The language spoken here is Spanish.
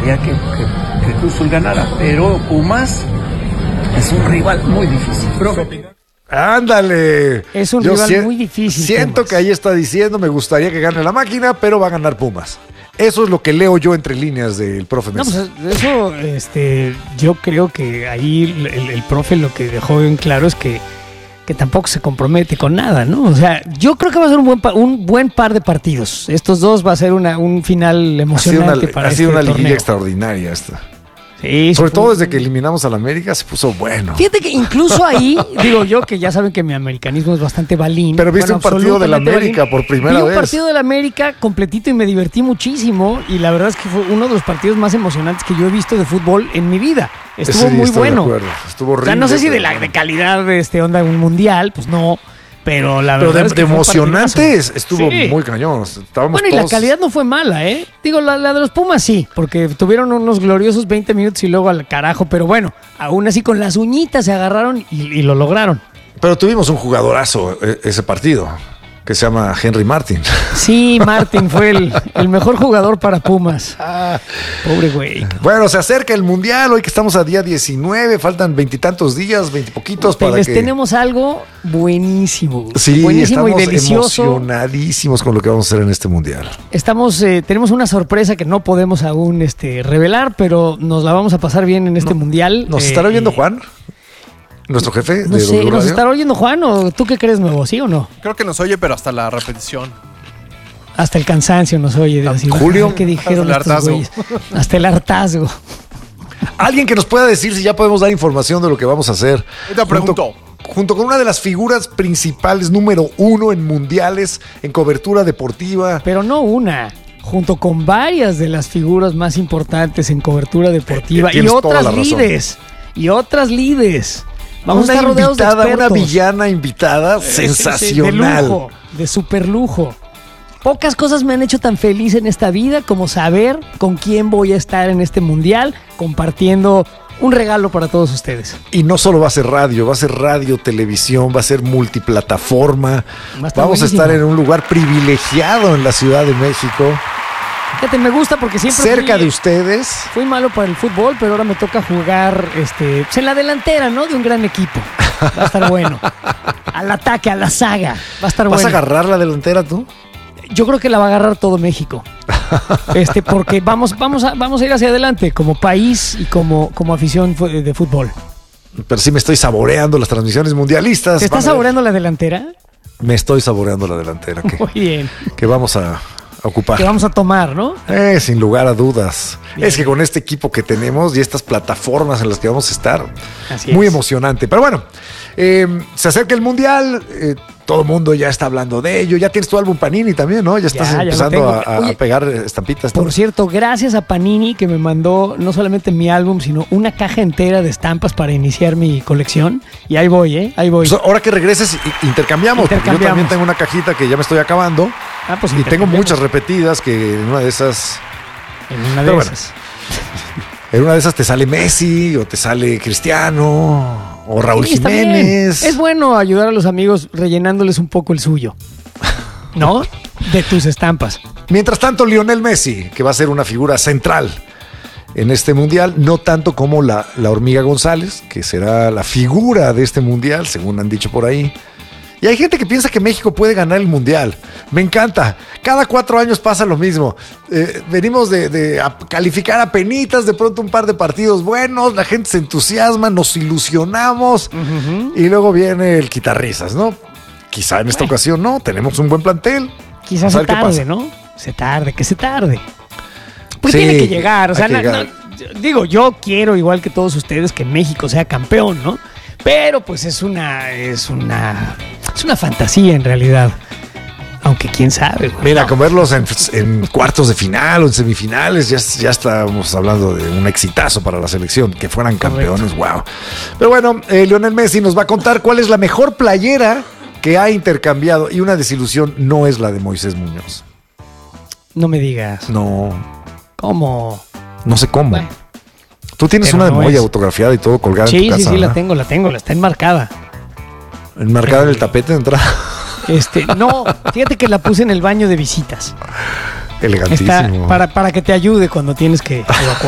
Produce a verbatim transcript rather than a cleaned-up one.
gustaría que, que, que Cruz Azul ganara, pero Pumas es un rival muy difícil. Profe. Ándale. Es un Yo rival si- muy difícil. Siento Pumas. que ahí está diciendo, me gustaría que gane la máquina, pero va a ganar Pumas. Eso es lo que leo yo entre líneas del profe No, Mesa. pues eso, este, yo creo que ahí el, el- el profe lo que dejó bien claro es que, que tampoco se compromete con nada, ¿no? O sea, yo creo que va a ser un buen, pa- un buen par de partidos. Estos dos va a ser una, un final ha sido emocionante una, para ha sido este una liguilla torneo. extraordinaria esta. Sí, Sobre sí, todo fue- desde que eliminamos al América se puso bueno. Fíjate que incluso ahí, digo yo que ya saben que mi americanismo es bastante balín. Pero viste un partido del absolutamente América balín. por primera Vi un vez. partido del América completito y me divertí muchísimo y la verdad es que fue uno de los partidos más emocionantes que yo he visto de fútbol en mi vida. Estuvo Ese día muy estoy de bueno. acuerdo. Estuvo O sea, horrible. no sé si de pero- la de calidad de este onda un mundial, pues no, pero la Pero verdad de, es que de fue un emocionante partidazo. estuvo Sí. muy cañón. Estábamos Bueno, y la todos- calidad no fue mala, ¿eh? Digo, la, la de los Pumas sí, porque tuvieron unos gloriosos veinte minutos y luego al carajo, pero bueno, aún así con las uñitas se agarraron y, y lo lograron. Pero tuvimos un jugadorazo eh, ese partido, que se llama Henry Martin. Sí, Martín fue el, el mejor jugador para Pumas. Pobre güey. Bueno, se acerca el Mundial, hoy que estamos a día diecinueve, faltan veintitantos días, veintipoquitos para Les que... tenemos algo buenísimo. Sí, buenísimo y estamos delicioso. emocionadísimos con lo que vamos a hacer en este Mundial. Estamos, eh, tenemos una sorpresa que no podemos aún este, revelar, pero nos la vamos a pasar bien en este mundial. ¿Nos Eh, estará oyendo y- Juan? ¿Nuestro jefe No de sé, W ¿nos Radio? estará oyendo Juan o tú qué crees, nuevo? ¿Sí o no? Creo que nos oye, pero hasta la repetición. Hasta el cansancio nos oye. De decir, Julio. "Ay, ¿qué dijeron Hasta el estos güeyes?" Hasta el hartazgo. Alguien que nos pueda decir si ya podemos dar información de lo que vamos a hacer. Ahorita pregunto. Junto con una de las figuras principales, número uno en mundiales, en cobertura deportiva. Pero no una, junto con varias de las figuras más importantes en cobertura deportiva Eh, y tienes toda otras la razón. lides. Y otras lides. Vamos una a estar rodeados de invitada, una expertos. villana invitada sensacional. De lujo, de super lujo. Pocas cosas me han hecho tan feliz en esta vida como saber con quién voy a estar en este mundial compartiendo un regalo para todos ustedes. Y no solo va a ser radio, va a ser radio, televisión, va a ser multiplataforma. Va a estar Vamos a buenísimo. estar en un lugar privilegiado en la Ciudad de México, Fíjate, me gusta porque siempre cerca fui, de ustedes. fui malo para el fútbol, pero ahora me toca jugar este, pues en la delantera, ¿no? De un gran equipo. Va a estar bueno. Al ataque, a la saga. Va a estar ¿Vas bueno. a agarrar la delantera tú? Yo creo que la va a agarrar todo México. Este, porque vamos, vamos, a, vamos a ir hacia adelante como país y como, como afición fu- de fútbol. Pero sí me estoy saboreando las transmisiones mundialistas. ¿Te estás Van a ver. saboreando la delantera? Me estoy saboreando la delantera que, Muy bien. que vamos a, a ocupar. Que vamos a tomar, ¿no? Eh, sin lugar a dudas. Bien. Es que con este equipo que tenemos y estas plataformas en las que vamos a estar, Así muy es. emocionante. Pero bueno, eh, se acerca el Mundial, eh, todo el mundo ya está hablando de ello. Ya tienes tu álbum Panini también, ¿no? Ya estás Ya, ya lo empezando tengo. a, a- Oye, a pegar estampitas. Por ¿no? cierto, gracias a Panini que me mandó no solamente mi álbum, sino una caja entera de estampas para iniciar mi colección. Y ahí voy, ¿eh? Ahí voy. Pues ahora que regreses, i- intercambiamos, porque yo Intercambiamos. también tengo una cajita que ya me estoy acabando. Ah, pues Y tengo intercambiamos. muchas repetidas que en una de esas, En una de Pero bueno. esas. en una de esas te sale Messi o te sale Cristiano o Raúl Sí, está bien. Jiménez. Es bueno ayudar a los amigos rellenándoles un poco el suyo. ¿No? De tus estampas. Mientras tanto, Lionel Messi, que va a ser una figura central en este mundial, no tanto como la, la hormiga González, que será la figura de este mundial, según han dicho por ahí. Y hay gente que piensa que México puede ganar el mundial. Me encanta. Cada cuatro años pasa lo mismo. Eh, venimos de, de a calificar a penitas, de pronto un par de partidos buenos, la gente se entusiasma, nos ilusionamos y luego viene el quitarrisas, ¿no? Quizá en esta Bueno. ocasión no, tenemos un buen plantel. Quizás Vamos a se ver qué tarde, pasa. ¿no? Se tarde, que se tarde. Porque Sí, tiene que llegar. O sea, hay que na- llegar. na- digo, yo quiero, igual que todos ustedes, que México sea campeón, ¿no? Pero pues es una, es una, es una fantasía en realidad. Aunque quién sabe, güey. Mira, No. comerlos en, en cuartos de final o en semifinales, ya, ya estábamos hablando de un exitazo para la selección, que fueran campeones, wow. Pero bueno, eh, Lionel Messi nos va a contar cuál es la mejor playera que ha intercambiado, y una desilusión no es la de Moisés Muñoz. No me digas. No, ¿Cómo? no sé cómo. Bueno. Tú tienes Pero una de no Moya es. autografiada y todo colgada en Sí, tu casa, sí, sí, la ¿verdad? tengo, la tengo, la está enmarcada. Enmarcada en el tapete de entrada. Este, no, fíjate que la puse en el baño de visitas. Elegantísimo. Está para, para que te ayude cuando tienes que evacuar.